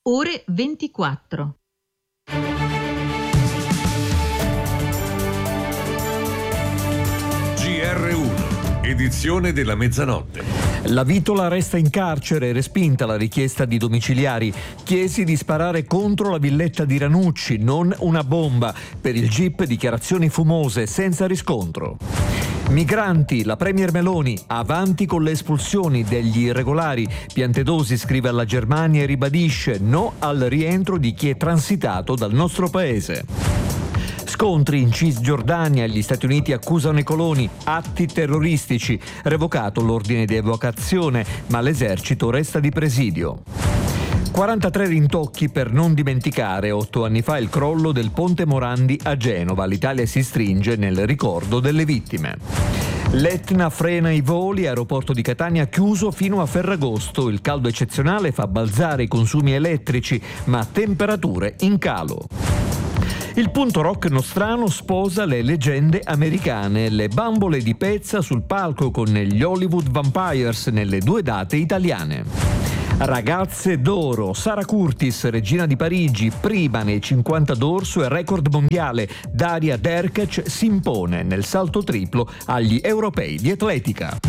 ore 24. GR1, edizione della mezzanotte. La Vitola resta in carcere, respinta la richiesta di domiciliari. Chiesi di sparare contro la villetta di Ranucci, non una bomba. Per il GIP dichiarazioni fumose, senza riscontro. Migranti, la Premier Meloni, avanti con le espulsioni degli irregolari. Piantedosi scrive alla Germania e ribadisce no al rientro di chi è transitato dal nostro paese. Scontri in Cisgiordania, gli Stati Uniti accusano i coloni, atti terroristici, revocato l'ordine di evacuazione, ma l'esercito resta di presidio. 43 rintocchi per non dimenticare, 8 anni fa il crollo del Ponte Morandi a Genova, l'Italia si stringe nel ricordo delle vittime. L'Etna frena i voli, aeroporto di Catania chiuso fino a Ferragosto, il caldo eccezionale fa balzare i consumi elettrici, ma temperature in calo. Il punto rock nostrano sposa le leggende americane, le bambole di pezza sul palco con gli Hollywood Vampires nelle 2 date italiane. Ragazze d'oro, Sara Curtis, regina di Parigi, prima nei 50 d'orso e record mondiale. Daria Derkec si impone nel salto triplo agli europei di atletica.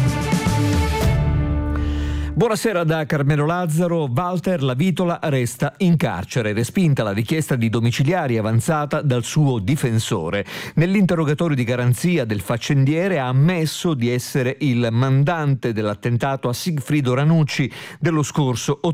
Buonasera da Carmelo Lazzaro. Walter La Vitola resta in carcere, respinta la richiesta di domiciliari avanzata dal suo difensore. Nell'interrogatorio di garanzia del faccendiere ha ammesso di essere il mandante dell'attentato a Sigfrido Ranucci dello scorso ottobre.